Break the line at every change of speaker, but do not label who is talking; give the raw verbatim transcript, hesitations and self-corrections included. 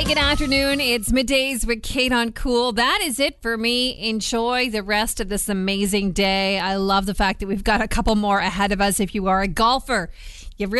good afternoon. It's Middays with Kate on Cool. That is it for me. Enjoy the rest of this amazing day. I love the fact that we've got a couple more ahead of us. If you are a golfer, you really